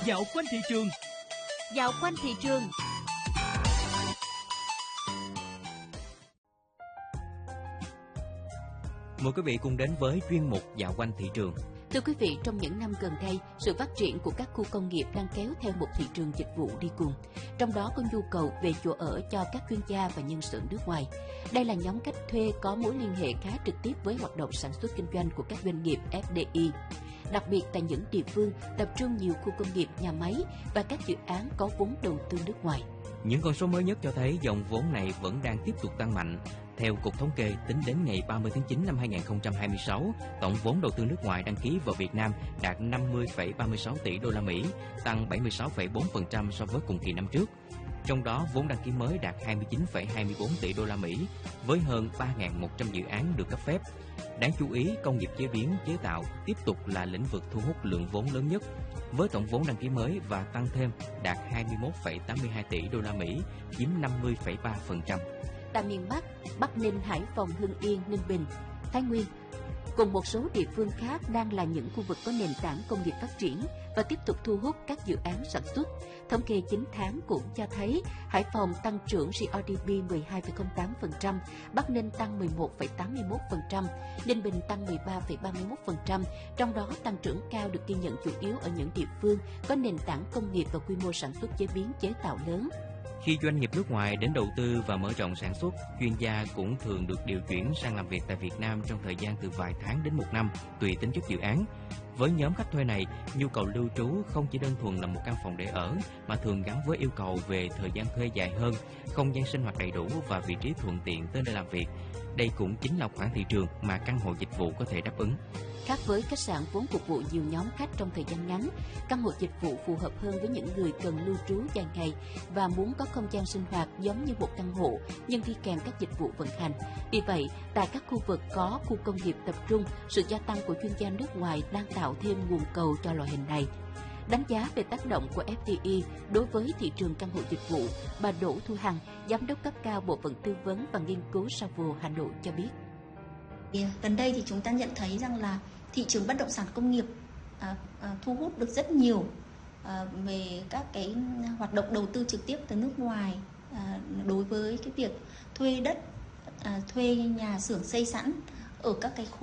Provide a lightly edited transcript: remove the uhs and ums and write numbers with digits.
Dạo quanh thị trường. Dạo quanh thị trường. Mời quý vị cùng đến với chuyên mục Dạo quanh thị trường. Thưa quý vị, trong những năm gần đây, sự phát triển của các khu công nghiệp đang kéo theo một thị trường dịch vụ đi cùng. Trong đó có nhu cầu về chỗ ở cho các chuyên gia và nhân sự nước ngoài. Đây là nhóm khách thuê có mối liên hệ khá trực tiếp với hoạt động sản xuất kinh doanh của các doanh nghiệp FDI. Đặc biệt tại những địa phương tập trung nhiều khu công nghiệp, nhà máy và các dự án có vốn đầu tư nước ngoài. Những con số mới nhất cho thấy dòng vốn này vẫn đang tiếp tục tăng mạnh. Theo Cục Thống kê, tính đến ngày 30 tháng 9 năm 2026, tổng vốn đầu tư nước ngoài đăng ký vào Việt Nam đạt 50,36 tỷ đô la Mỹ, tăng 76,4% so với cùng kỳ năm trước. Trong đó, vốn đăng ký mới đạt 29,24 tỷ đô la Mỹ, với hơn 3.100 dự án được cấp phép. Đáng chú ý, công nghiệp chế biến, chế tạo tiếp tục là lĩnh vực thu hút lượng vốn lớn nhất, với tổng vốn đăng ký mới và tăng thêm đạt 21,82 tỷ đô la Mỹ, chiếm 50,3%. Tại miền Bắc, Bắc Ninh, Hải Phòng, Hưng Yên, Ninh Bình, Thái Nguyên cùng một số địa phương khác đang là những khu vực có nền tảng công nghiệp phát triển và tiếp tục thu hút các dự án sản xuất. Thống kê 9 tháng cũng cho thấy Hải Phòng tăng trưởng GRDP 12,08%, Bắc Ninh tăng 11,81%, Ninh Bình tăng 13,31%, trong đó tăng trưởng cao được ghi nhận chủ yếu ở những địa phương có nền tảng công nghiệp và quy mô sản xuất chế biến chế tạo lớn. Khi doanh nghiệp nước ngoài đến đầu tư và mở rộng sản xuất, chuyên gia cũng thường được điều chuyển sang làm việc tại Việt Nam trong thời gian từ vài tháng đến 1 năm, tùy tính chất dự án. Với nhóm khách thuê này, nhu cầu lưu trú không chỉ đơn thuần là một căn phòng để ở, mà thường gắn với yêu cầu về thời gian thuê dài hơn, không gian sinh hoạt đầy đủ và vị trí thuận tiện tới nơi làm việc. Đây cũng chính là khoản thị trường mà căn hộ dịch vụ có thể đáp ứng. Khác với khách sạn vốn phục vụ nhiều nhóm khách trong thời gian ngắn, căn hộ dịch vụ phù hợp hơn với những người cần lưu trú dài ngày và muốn có không gian sinh hoạt giống như một căn hộ nhưng đi kèm các dịch vụ vận hành. Vì vậy, tại các khu vực có khu công nghiệp tập trung, sự gia tăng của chuyên gia nước ngoài đang tạo thêm nguồn cầu cho loại hình này. Đánh giá về tác động của FDI đối với thị trường căn hộ dịch vụ, bà Đỗ Thu Hằng, Giám đốc cấp cao Bộ phận Tư vấn và Nghiên cứu Savo Hà Nội cho biết. Gần đây thì chúng ta nhận thấy rằng là thị trường bất động sản công nghiệp thu hút được rất nhiều về các cái hoạt động đầu tư trực tiếp từ nước ngoài đối với cái việc thuê đất, thuê nhà xưởng xây sẵn ở các cái khu